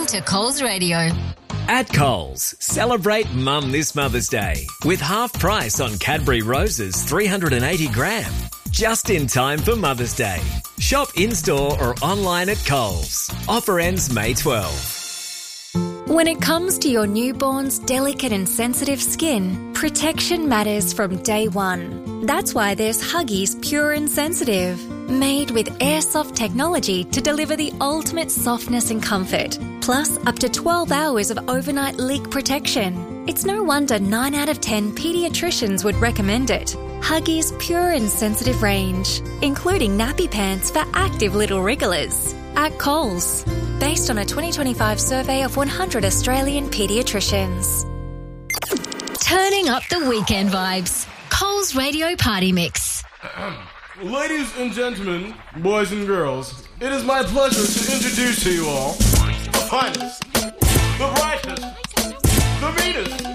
to Coles Radio. At Coles, celebrate Mum this Mother's Day with half price on Cadbury Roses 380 gram. Just in time for Mother's Day. Shop in-store or online at Coles. Offer ends May 12. When it comes to your newborn's delicate and sensitive skin, protection matters from day one. That's why there's Huggies Pure and Sensitive, made with airsoft technology to deliver the ultimate softness and comfort, plus up to 12 hours of overnight leak protection. It's no wonder 9 out of 10 paediatricians would recommend it. Huggies Pure and Sensitive range, including nappy pants for active little wrigglers. At Coles, based on a 2025 survey of 100 Australian paediatricians. Turning up the weekend vibes. Coles Radio Party Mix. Ladies and gentlemen, boys and girls, it is my pleasure to introduce to you all the finest, the brightest,